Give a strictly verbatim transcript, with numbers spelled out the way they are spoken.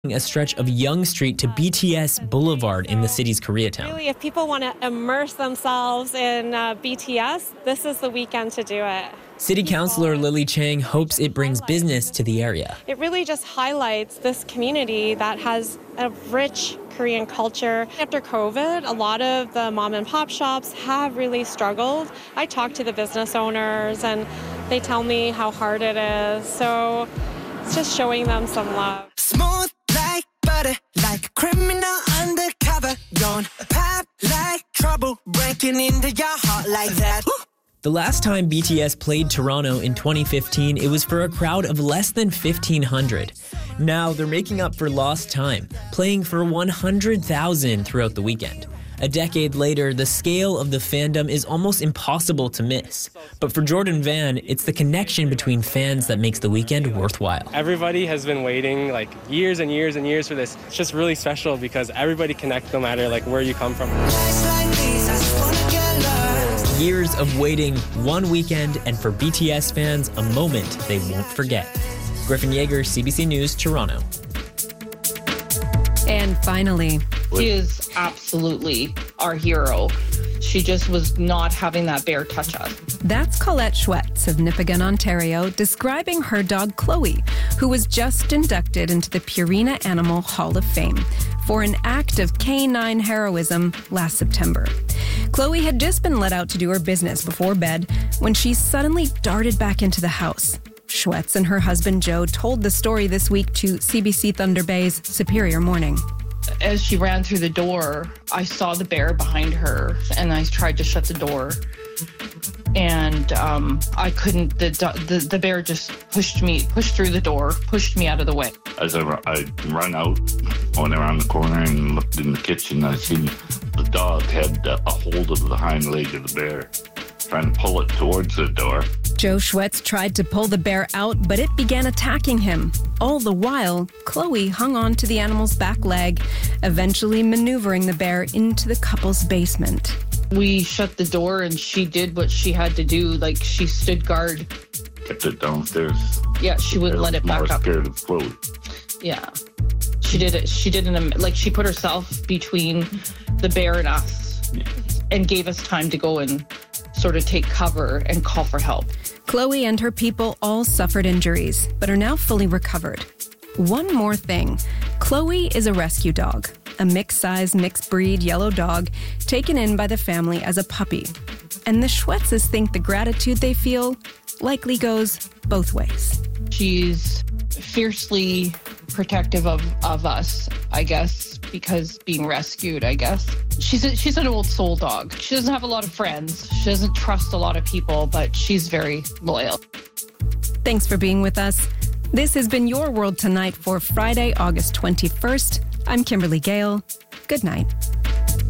a stretch of Yonge Street to B T S Boulevard in the city's Koreatown. Really, if people want to immerse themselves in uh, B T S, this is the weekend to do it. City Councilor Lily Chang hopes it brings business to the area. It really just highlights this community that has a rich Korean culture. After COVID, a lot of the mom and pop shops have really struggled. I talk to the business owners and they tell me how hard it is. So it's just showing them some love. Smooth like butter, like a criminal undercover. Don't pop like trouble, breaking into your heart like that. The last time B T S played Toronto in twenty fifteen, it was for a crowd of less than fifteen hundred. Now they're making up for lost time, playing for one hundred thousand throughout the weekend. A decade later, the scale of the fandom is almost impossible to miss. But for Jordan Van, it's the connection between fans that makes the weekend worthwhile. Everybody has been waiting like years and years and years for this. It's just really special because everybody connects no matter like where you come from. Years of waiting, one weekend, and for B T S fans, a moment they won't forget. Griffin Yeager, C B C News, Toronto. And finally, she is absolutely our hero. She just was not having that bear touch us. That's Colette Schwetz of Nipigon, Ontario, describing her dog Chloe, who was just inducted into the Purina Animal Hall of Fame for an act of canine heroism last September. Chloe had just been let out to do her business before bed when she suddenly darted back into the house. Schwetz and her husband Joe told the story this week to C B C Thunder Bay's Superior Morning. As she ran through the door, I saw the bear behind her, and I tried to shut the door. And um, I couldn't, the, the the bear just pushed me, pushed through the door, pushed me out of the way. As I, I ran out, went around the corner and looked in the kitchen, I seen the dog had a hold of the hind leg of the bear, trying to pull it towards the door. Joe Schwetz tried to pull the bear out, but it began attacking him. All the while, Chloe hung on to the animal's back leg, eventually maneuvering the bear into the couple's basement. We shut the door and she did what she had to do. Like, she stood guard. Kept it downstairs. Yeah, she wouldn't let it back more up. Scared of Chloe. Yeah. She did it. She did it. Like, she put herself between the bear and us, yeah, and gave us time to go and sort of take cover and call for help. Chloe and her people all suffered injuries, but are now fully recovered. One more thing. Chloe is a rescue dog, a mixed-size, mixed-breed yellow dog taken in by the family as a puppy. And the Schwetzes think the gratitude they feel likely goes both ways. She's fiercely protective of, of us, I guess, because being rescued, I guess. She's a, she's an old soul dog. She doesn't have a lot of friends. She doesn't trust a lot of people, but she's very loyal. Thanks for being with us. This has been Your World Tonight for Friday, August twenty-first. I'm Kimberly Gale. Good night.